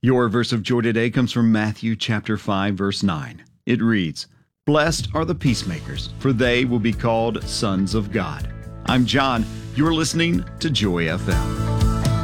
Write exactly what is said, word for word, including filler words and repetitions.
Your verse of joy today comes from Matthew chapter five, verse nine. It reads, "Blessed are the peacemakers, for they will be called sons of God." I'm John. You're listening to Joy F M.